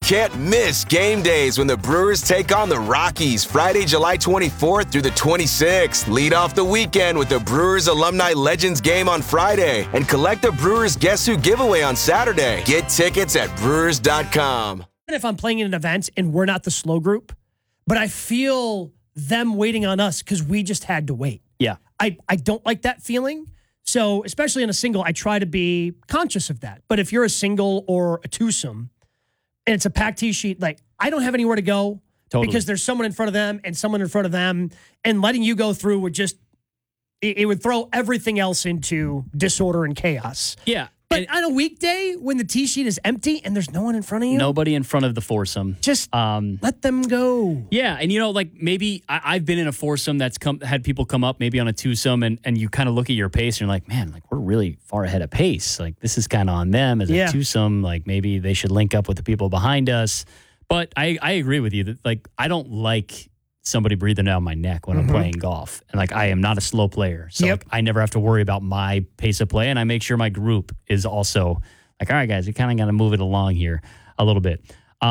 Can't miss game days when the Brewers take on the Rockies Friday, July 24th through the 26th. Lead off the weekend with the Brewers Alumni Legends game on Friday and collect the Brewers Guess Who giveaway on Saturday. Get tickets at brewers.com. If I'm playing in an event and we're not the slow group, but I feel them waiting on us because we just had to wait. Yeah. I don't like that feeling. So especially in a single, I try to be conscious of that. But if you're a single or a twosome, and it's a packed tee sheet, like, I don't have anywhere to go because there's someone in front of them and someone in front of them, and letting you go through would just, it would throw everything else into disorder and chaos. Yeah. But on a weekday, when the tee sheet is empty and there's no one in front of you, nobody in front of the foursome. Just let them go. Yeah, and like maybe I've been in a foursome that's had people come up maybe on a twosome, and you kind of look at your pace and you're like, man, like we're really far ahead of pace. Like this is kind of on them as a twosome. Like maybe they should link up with the people behind us. But I agree with you that like I don't like somebody breathing down my neck when I'm playing golf. And like I am not a slow player. So like, I never have to worry about my pace of play. And I make sure my group is also like, all right, guys, we kind of got to move it along here a little bit.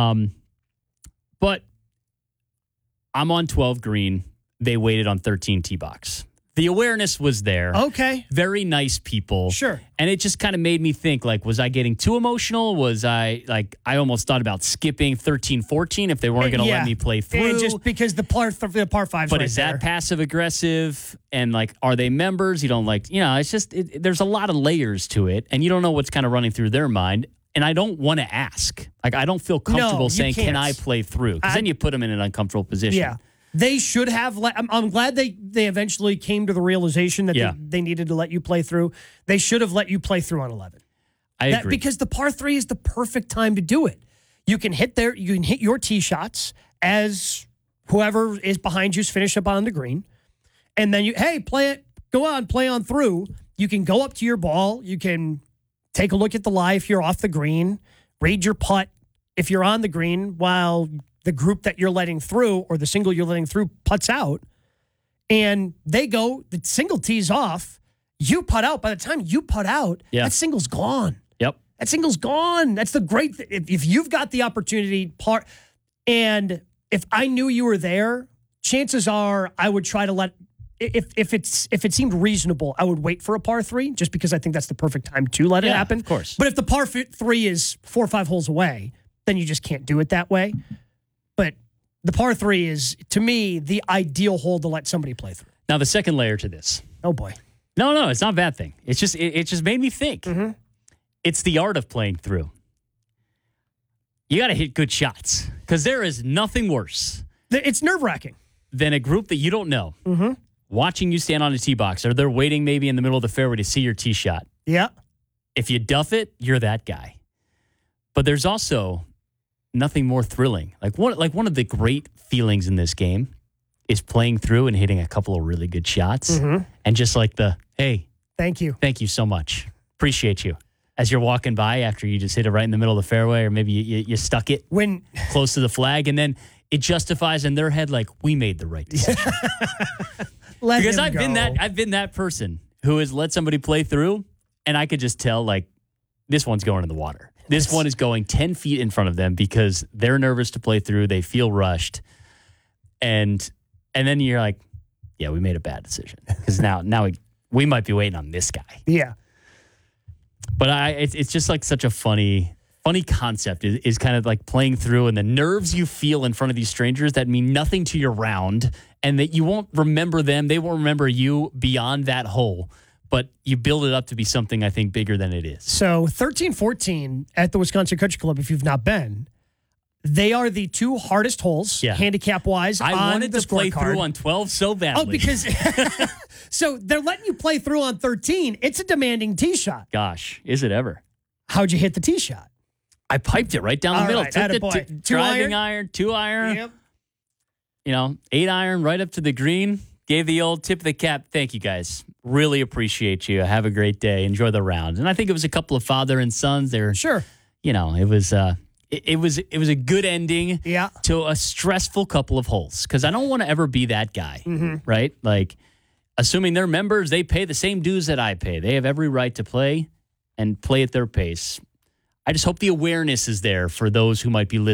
But I'm on 12 green. They waited on 13 tee box. The awareness was there. Okay. Very nice people. Sure. And it just kind of made me think, like, was I getting too emotional? Was I, like, I almost thought about skipping 13, 14 if they weren't going to let me play through. And just because the par five's But right is there. that passive aggressive? And, like, are they members? You don't like, it's just, there's a lot of layers to it. And you don't know what's kind of running through their mind. And I don't want to ask. Like, I don't feel comfortable saying, can I play through? Because then you put them in an uncomfortable position. Yeah. They should have I'm glad they eventually came to the realization that they needed to let you play through. They should have let you play through on 11. I agree. Because the par 3 is the perfect time to do it. You can hit your tee shots as whoever is behind you's finish up on the green. And then play on through. You can go up to your ball. You can take a look at the lie if you're off the green, read your putt if you're on the green while the group that you're letting through or the single you're letting through putts out, and the single tees off, you putt out. By the time you putt out, that single's gone. Yep. That single's gone. That's the great thing. If you've got the opportunity, and if I knew you were there, chances are I would try to let, if it seemed reasonable, I would wait for a par 3 just because I think that's the perfect time to let it happen. Of course. But if the par 3 is 4 or 5 holes away, then you just can't do it that way. But the par 3 is, to me, the ideal hole to let somebody play through. Now, the second layer to this. Oh, boy. No, it's not a bad thing. It's just, it just made me think. Mm-hmm. It's the art of playing through. You got to hit good shots because there is nothing worse. It's nerve-wracking. Than a group that you don't know watching you stand on a tee box, or they're waiting maybe in the middle of the fairway to see your tee shot. Yeah. If you duff it, you're that guy. But there's also nothing more thrilling. Like one of the great feelings in this game is playing through and hitting a couple of really good shots. Mm-hmm. And just like hey. Thank you so much. Appreciate you. As you're walking by after you just hit it right in the middle of the fairway, or maybe you stuck it close to the flag, and then it justifies in their head like, we made the right decision. Because I've been that person who has let somebody play through, and I could just tell, like, this one's going in the water. This one is going 10 feet in front of them because they're nervous to play through. They feel rushed. And then you're like, yeah, we made a bad decision. Because now we might be waiting on this guy. Yeah. But it's just like such a funny concept is kind of like playing through, and the nerves you feel in front of these strangers that mean nothing to your round, and that you won't remember them. They won't remember you beyond that hole. But you build it up to be something, I think, bigger than it is. So 13-14 at the Wisconsin Country Club, if you've not been, they are the 2 hardest holes, handicap-wise, I wanted to play through on 12 so badly. Oh, because so they're letting you play through on 13. It's a demanding tee shot. Gosh, is it ever? How'd you hit the tee shot? I piped it right down the middle. Right, took the driving iron, 2 iron, 8 iron right up to the green. Gave the old tip of the cap. Thank you, guys. Really appreciate you. Have a great day. Enjoy the round. And I think it was a couple of father and sons. They were sure. It was a good ending to a stressful couple of holes. Because I don't want to ever be that guy, right? Like, assuming they're members, they pay the same dues that I pay. They have every right to play and play at their pace. I just hope the awareness is there for those who might be listening.